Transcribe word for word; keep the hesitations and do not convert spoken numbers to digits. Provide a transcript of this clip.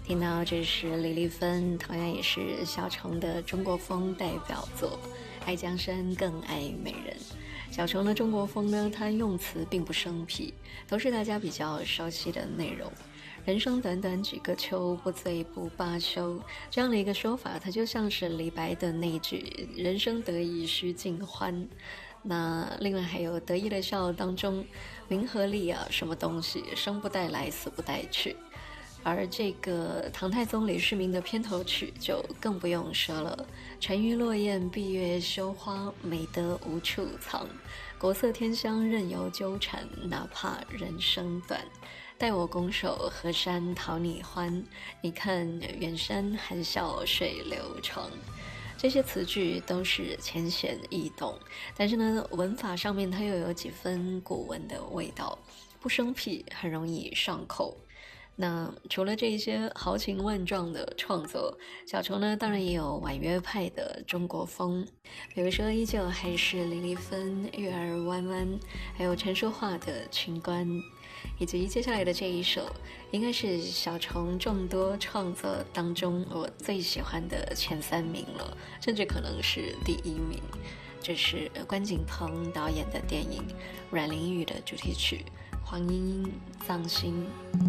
听到这是李丽芬，同样也是小虫的中国风代表作《爱江山更爱美人》。小虫的中国风呢，它用词并不生僻，都是大家比较熟悉的内容。人生短短几个秋，不醉不罢休，这样的一个说法，它就像是李白的那句人生得意须尽欢。那另外还有得意的笑当中，名和利啊，什么东西生不带来死不带去。而这个唐太宗李世民的片头曲就更不用说了，沉鱼落雁闭月羞花，美得无处藏，国色天香任由纠缠，哪怕人生短，待我拱手河山讨你欢，你看远山含笑水流长。这些词句都是浅显易懂，但是呢，文法上面它又有几分古文的味道，不生僻，很容易上口。那除了这些豪情万状的创作，小虫呢当然也有婉约派的中国风，比如说依旧还是李丽芬月儿弯弯，还有陈淑桦的情关，以及接下来的这一首应该是小虫众多创作当中我最喜欢的前三名了，甚至可能是第一名。这是关锦鹏导演的电影《阮玲玉》的主题曲，黄莺莺葬心。